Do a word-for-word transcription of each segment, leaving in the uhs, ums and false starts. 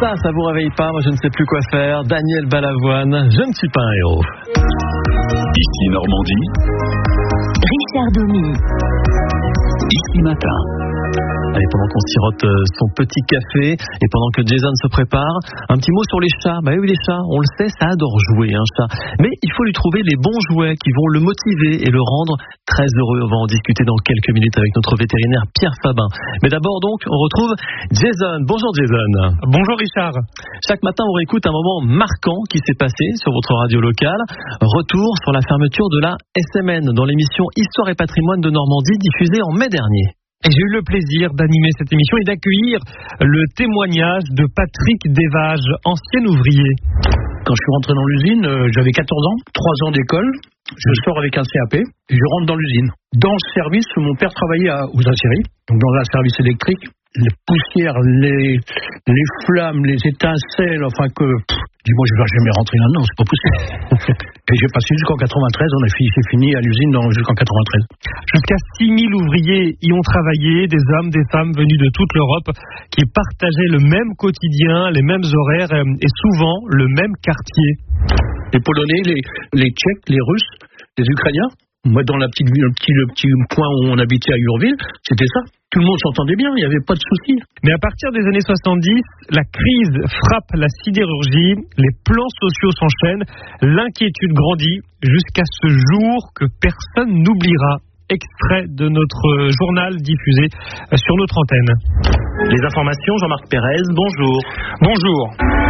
ça, ça vous réveille pas? Moi, je ne sais plus quoi faire. Daniel Balavoine, je ne suis pas un héros. Ici Normandie. Richard Domy. Ici Matin. Allez, pendant qu'on sirote son petit café et pendant que Jason se prépare, un petit mot sur les chats. Bah oui, les chats, on le sait, ça adore jouer, un chat. Mais il faut lui trouver les bons jouets qui vont le motiver et le rendre très heureux. On va en discuter dans quelques minutes avec notre vétérinaire Pierre Fabin. Mais d'abord donc, on retrouve Jason. Bonjour Jason. Bonjour Richard. Chaque matin, on réécoute un moment marquant qui s'est passé sur votre radio locale. Retour sur la fermeture de la S M N dans l'émission Histoire et Patrimoine de Normandie diffusée en mai dernier. Et j'ai eu le plaisir d'animer cette émission et d'accueillir le témoignage de Patrick Desvages, ancien ouvrier. Quand je suis rentré dans l'usine, euh, j'avais quatorze ans, trois ans d'école, je sors avec un C A P et je rentre dans l'usine. Dans le service, mon père travaillait à, aux aciéries, donc dans un service électrique. Les poussières, les, les flammes, les étincelles, enfin que... Pff, dis-moi, je ne vais jamais rentrer là-dedans, c'est pas possible. Et j'ai passé jusqu'en quatre-vingt-treize, on a fini, c'est fini à l'usine dans, jusqu'en quatre-vingt-treize. Jusqu'à six mille ouvriers y ont travaillé, des hommes, des femmes venus de toute l'Europe qui partageaient le même quotidien, les mêmes horaires et souvent le même quartier. Les Polonais, les, les Tchèques, les Russes, les Ukrainiens. Moi, dans la petite, le, petit, le petit point où on habitait à Urville, c'était ça. Tout le monde s'entendait bien, il n'y avait pas de soucis. Mais à partir des années soixante-dix, la crise frappe la sidérurgie, les plans sociaux s'enchaînent, l'inquiétude grandit jusqu'à ce jour que personne n'oubliera. Extrait de notre journal diffusé sur notre antenne. Les informations, Jean-Marc Pérez, bonjour. Bonjour.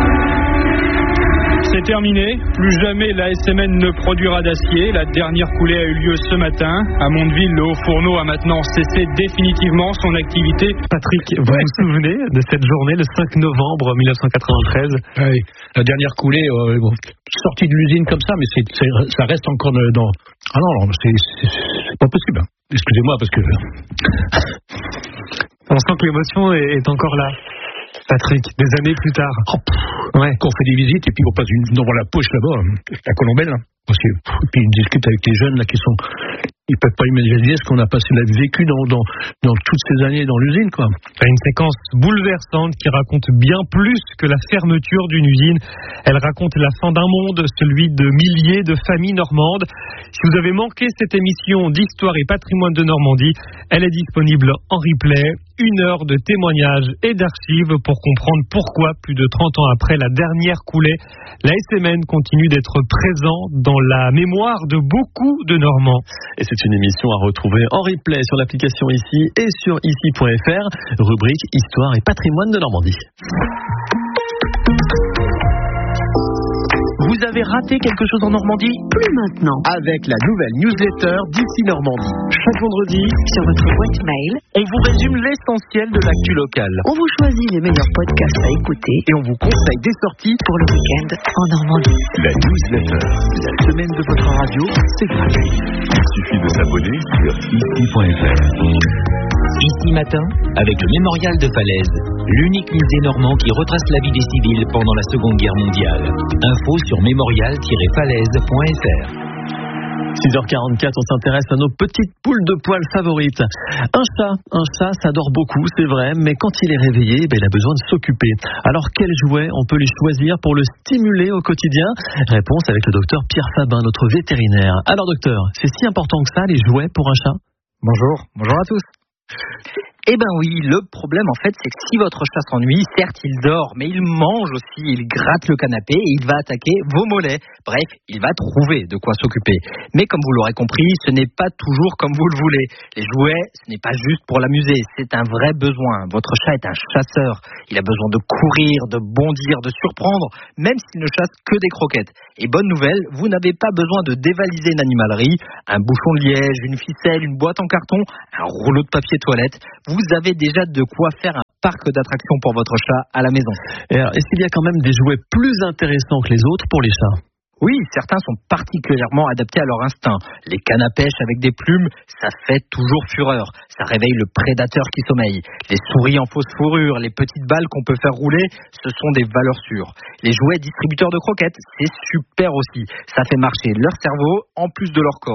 C'est terminé, plus jamais la S M N ne produira d'acier. La dernière coulée a eu lieu ce matin. À Mondeville, le Haut-Fourneau a maintenant cessé définitivement son activité. Patrick, vous ouais. vous souvenez de cette journée, le cinq novembre mille neuf cent quatre-vingt-treize? Oui, la dernière coulée, euh, bon, sortie de l'usine comme ça, mais c'est, c'est, ça reste encore dans... Ah non, non c'est, c'est, c'est pas possible. Excusez-moi, parce que... On sent que l'émotion est, est encore là. Patrick, des années plus tard. Oh, ouais. Quand on fait des visites et puis on passe une, devant la poche là-bas, à Colombelle, parce que puis ils discutent avec les jeunes là qui sont, ils peuvent pas imaginer ce qu'on a passé, là, vécu dans, dans dans toutes ces années dans l'usine, quoi. Une séquence bouleversante qui raconte bien plus que la fermeture d'une usine. Elle raconte la fin d'un monde, celui de milliers de familles normandes. Si vous avez manqué cette émission d'Histoire et Patrimoine de Normandie, elle est disponible en replay. Une heure de témoignages et d'archives pour comprendre pourquoi, plus de trente ans après la dernière coulée, la S M N continue d'être présent dans la mémoire de beaucoup de Normands. Et c'est une émission à retrouver en replay sur l'application Ici et sur ici point f r, rubrique Histoire et Patrimoine de Normandie. Vous avez raté quelque chose en Normandie? Plus maintenant. Avec la nouvelle newsletter d'Ici Normandie. Chaque vendredi, sur votre boîte mail, on vous résume l'essentiel de l'actu locale. On vous choisit les meilleurs podcasts à écouter et on vous conseille des sorties pour le week-end en Normandie. La newsletter, la semaine de votre radio, c'est gratuit. Il suffit de s'abonner sur ici point f r. Ici Matin, avec le Mémorial de Falaise, l'unique musée normand qui retrace la vie des civils pendant la Seconde Guerre mondiale. Info sur mémorial tiret falaise point f r. six heures quarante-quatre, on s'intéresse à nos petites poules de poils favorites. Un chat, un chat, ça dort beaucoup, c'est vrai, mais quand il est réveillé, ben, il a besoin de s'occuper. Alors, quel jouet on peut lui choisir pour le stimuler au quotidien? Réponse avec le docteur Pierre Fabin, notre vétérinaire. Alors, docteur, c'est si important que ça, les jouets pour un chat? Bonjour, bonjour à tous. Eh ben oui, le problème en fait, c'est que si votre chat s'ennuie, certes il dort, mais il mange aussi, il gratte le canapé et il va attaquer vos mollets. Bref, il va trouver de quoi s'occuper. Mais comme vous l'aurez compris, ce n'est pas toujours comme vous le voulez. Les jouets, ce n'est pas juste pour l'amuser, c'est un vrai besoin. Votre chat est un chasseur. Il a besoin de courir, de bondir, de surprendre, même s'il ne chasse que des croquettes. Et bonne nouvelle, vous n'avez pas besoin de dévaliser une animalerie, un bouchon de liège, une ficelle, une boîte en carton, un rouleau de papier toilette. Vous avez déjà de quoi faire un parc d'attractions pour votre chat à la maison. Et alors, est-ce qu'il y a quand même des jouets plus intéressants que les autres pour les chats? Oui, certains sont particulièrement adaptés à leur instinct. Les cannes à pêche avec des plumes, ça fait toujours fureur. Ça réveille le prédateur qui sommeille. Les souris en fausse fourrure, les petites balles qu'on peut faire rouler, ce sont des valeurs sûres. Les jouets distributeurs de croquettes, c'est super aussi. Ça fait marcher leur cerveau en plus de leur corps.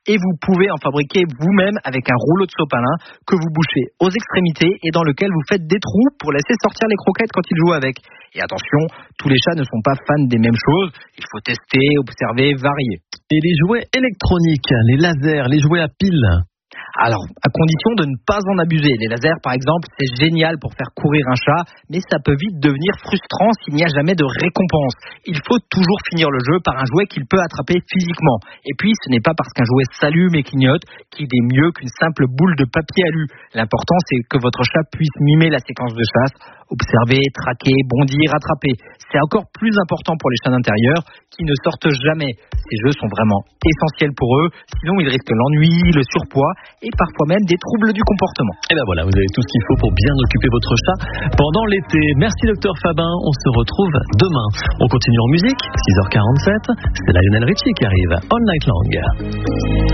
et vous pouvez en fabriquer vous-même avec un rouleau de sopalin que vous bouchez aux extrémités et dans lequel vous faites des trous pour laisser sortir les croquettes quand ils jouent avec. Et attention, tous les chats ne sont pas fans des mêmes choses, il faut tester, observer, varier. Et les jouets électroniques, les lasers, les jouets à piles? Alors, à condition de ne pas en abuser. Les lasers, par exemple, c'est génial pour faire courir un chat, mais ça peut vite devenir frustrant s'il n'y a jamais de récompense. Il faut toujours finir le jeu par un jouet qu'il peut attraper physiquement. Et puis, ce n'est pas parce qu'un jouet s'allume et clignote qu'il est mieux qu'une simple boule de papier alu. L'important, c'est que votre chat puisse mimer la séquence de chasse, observer, traquer, bondir, attraper. C'est encore plus important pour les chats d'intérieur qui ne sortent jamais. Ces jeux sont vraiment essentiels pour eux, sinon ils risquent l'ennui, le surpoids et parfois même des troubles du comportement. Et ben voilà, vous avez tout ce qu'il faut pour bien occuper votre chat pendant l'été. Merci docteur Fabin, on se retrouve demain. On continue en musique, six heures quarante-sept, c'est Lionel Richie qui arrive, All Night Long.